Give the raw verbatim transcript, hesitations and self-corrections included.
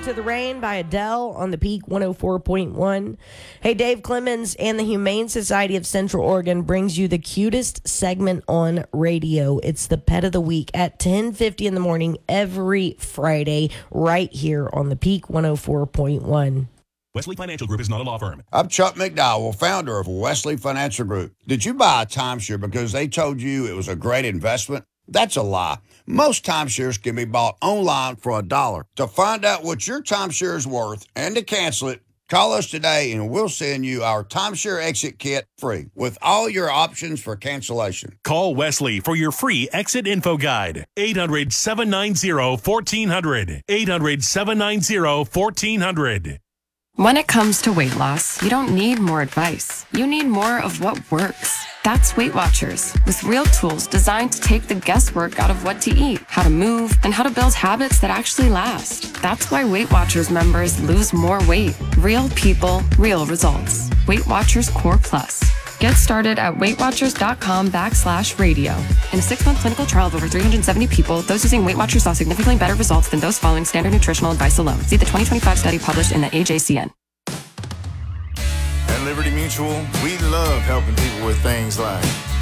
to the Rain by Adele on the Peak one oh four point one. Hey, Dave Clemens and the Humane Society of Central Oregon brings you the cutest segment on radio. It's the Pet of the Week at ten fifty in the morning every Friday right here on the Peak one oh four point one. Wesley Financial Group is not a law firm. I'm Chuck McDowell, founder of Wesley Financial Group. Did you buy a timeshare because they told you it was a great investment? That's a lie. Most timeshares can be bought online for a dollar. To find out what your timeshare is worth and to cancel it, call us today and we'll send you our timeshare exit kit free with all your options for cancellation. Call Wesley for your free exit info guide. eight hundred, seven nine zero, one four zero zero. eight hundred, seven nine zero, one four zero zero. When it comes to weight loss, you don't need more advice. You need more of what works. That's Weight Watchers, with real tools designed to take the guesswork out of what to eat, how to move, and how to build habits that actually last. That's why Weight Watchers members lose more weight. Real people, real results. Weight Watchers Core Plus. Get started at weightwatchers.com backslash radio. In a six-month clinical trial of over three hundred seventy people, those using Weight Watchers saw significantly better results than those following standard nutritional advice alone. See the twenty twenty-five study published in the A J C N. At Liberty Mutual, we love helping people with things like